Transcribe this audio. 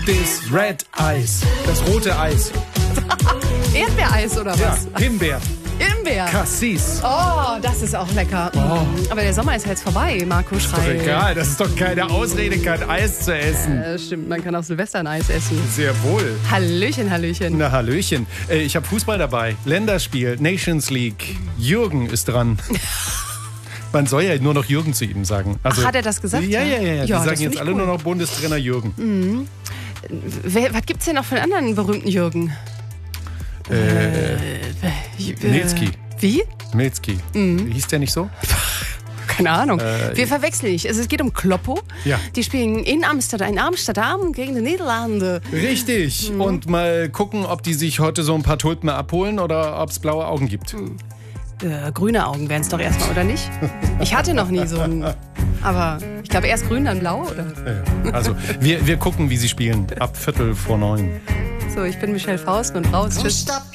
Das Red Eis. Das rote Eis. Erdbeereis oder Ja, was? Himbeer. Himbeer. Cassis. Oh, das ist auch lecker. Aber der Sommer ist jetzt vorbei, Marco Ist doch Schrei. egal, das ist doch keine Ausrede, kein Eis zu essen. Stimmt, man kann auch Silvester ein Eis essen. Sehr wohl. Hallöchen, Hallöchen. Na, Hallöchen. Ich habe Fußball dabei. Länderspiel, Nations League. Jürgen ist dran. Man soll ja nur noch Jürgen zu ihm sagen. Also, Ach, hat er das gesagt? Ja. Die das sagen find jetzt ich alle cool. nur noch Bundestrainer Jürgen. Was gibt's denn noch für einen anderen berühmten Jürgen? Milzki. Wie? Milzki. Hieß der nicht so? Keine Ahnung. Wir verwechseln nicht. Es geht um Kloppo. Ja. Die spielen in Amsterdam gegen die Niederlande. Richtig. Und mal gucken, ob die sich heute so ein paar Tulpen abholen oder ob es blaue Augen gibt. Grüne Augen wären es doch erstmal, oder nicht? Ich hatte noch nie so einen. Aber ich glaube erst grün, dann blau, oder? Ja. Also, wir gucken, wie sie spielen. Ab 8:45. So, ich bin Michelle Faust und raus. Tschüss.